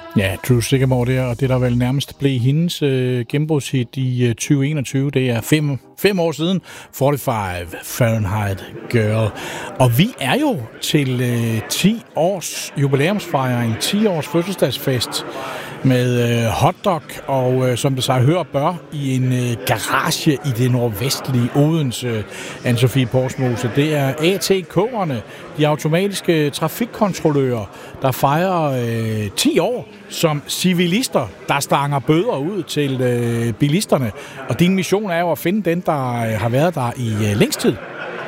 Ja, True Sycamore der, og det der vel nærmest blev hendes gennembrudshit i 2021. Det er 5 år siden. 45 Fahrenheit Girl. Og vi er jo til 10 års jubilæumsfejring, 10 års fødselsdagsfest med hotdog og som det sig hører bør i en garage i det nordvestlige Odense, Anne-Sophie Porsmose. Det er ATK'erne, de automatiske trafikkontrollører, der fejrer 10 år som civilister, der stanger bøder ud til bilisterne. Og din mission er jo at finde den, der har været der i længst tid.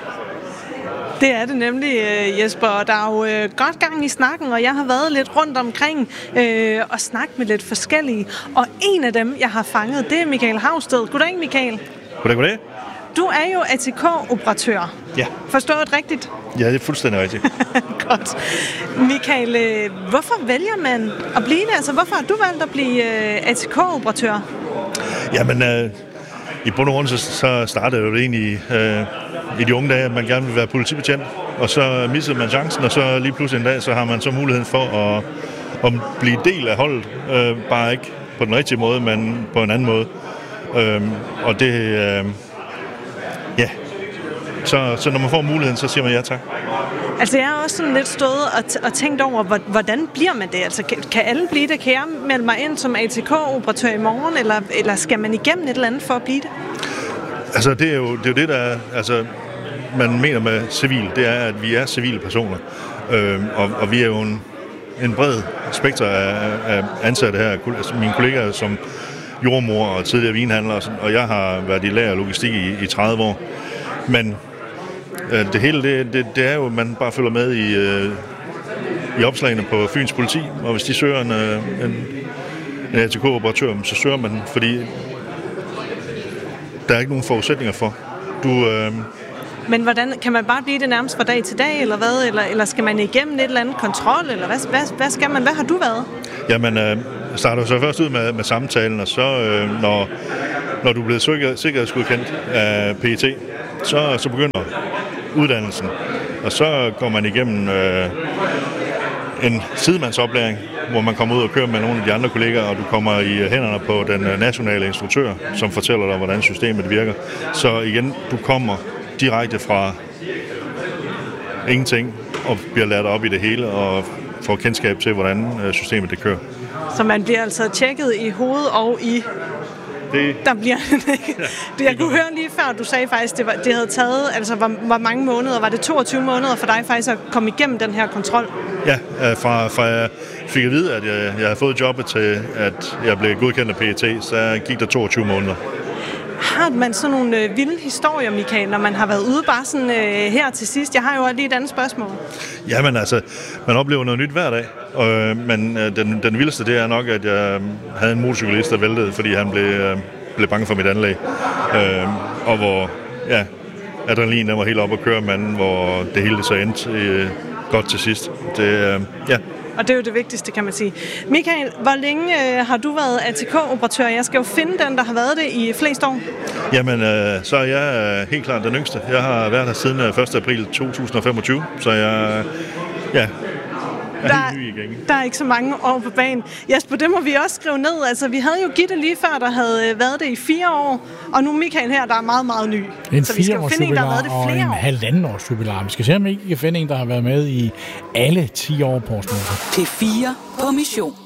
Det er det nemlig, Jesper, og der er jo godt gang i snakken, og jeg har været lidt rundt omkring og snakket med lidt forskellige. Og en af dem, jeg har fanget, det er Michael Havsted. Goddag, Michael. Goddag. Du er jo ATK-operatør. Ja. Forstået rigtigt? Ja, det er fuldstændig rigtigt. Godt. Michael, hvorfor vælger man at blive det? Altså, hvorfor har du valgt at blive ATK-operatør? Jamen, i bund og grund så startede det egentlig i de unge dage, at man gerne vil være politibetjent, og så missede man chancen, og så lige pludselig en dag, så har man så muligheden for at blive del af holdet, bare ikke på den rigtige måde, men på en anden måde. Og det, ja, så når man får muligheden, så siger man ja tak. Altså, jeg har også sådan lidt stået og tænkt over, hvordan bliver man det? Altså, kan alle blive det? Kan jeg melde mig ind som ATK-operatør i morgen, eller skal man igennem et eller andet for at blive det? Altså, det er jo det, der altså, man mener med civil, det er, at vi er civile personer. Og vi er jo en bred spekter af ansatte her. Altså, mine kollegaer som jordmor og tidligere vinhandler, og jeg har været i lager og logistik i 30 år. Men det hele, det er jo, at man bare følger med i opslagene på Fyns Politi, og hvis de søger en ATK-operatør, så søger man, fordi der er ikke nogen forudsætninger for. Men hvordan, kan man bare blive det nærmest fra dag til dag, eller hvad? Eller skal man igennem et eller andet kontrol, eller hvad skal man? Hvad har du været? Jamen, starter så først ud med samtalen, og så når du er blevet sikkerhedsgodkendt af PET, så begynder uddannelsen, og så går man igennem en sidemandsoplæring, hvor man kommer ud og kører med nogle af de andre kollegaer, og du kommer i hænderne på den nationale instruktør, som fortæller dig, hvordan systemet virker. Så igen, du kommer direkte fra ingenting og bliver lært op i det hele og får kendskab til, hvordan systemet det kører. Så man bliver altså tjekket i hovedet og i... Der bliver det. Jeg kunne høre lige før, du sagde faktisk, det havde taget, altså hvor mange måneder? Var det 22 måneder for dig faktisk at komme igennem den her kontrol? Ja, fra jeg fik at vide, at jeg havde fået jobbet til, at jeg blev godkendt af PET, så gik der 22 måneder. Har man sådan nogle vilde historier, Michael, når man har været ude bare sådan her til sidst? Jeg har jo lige et andet spørgsmål. Jamen altså, man oplever noget nyt hver dag. Men den vildeste, det er nok, at jeg havde en motorcyklist, der væltede, fordi han blev bange for mit anlæg. Og hvor adrenalin var helt op at køre manden, hvor det hele så endte godt til sidst. Og det er jo det vigtigste, kan man sige. Michael, hvor længe har du været ATK-operatør? Jeg skal jo finde den, der har været det i flest år. Jamen, så er jeg helt klart den yngste. Jeg har været her siden 1. april 2025, så jeg der er ikke så mange år på banen. Jesper, det må vi også skrive ned. Altså, vi havde jo Gitte lige før, der havde været det i 4 år, og nu Michael her, der er meget, meget ny. Så vi skal jo finde en, der har været det flere år. Og en 1,5 års jubilæum. Vi skal se, om vi ikke kan finde en, der har været med i alle 10 år på Porsmose. P4 på mission.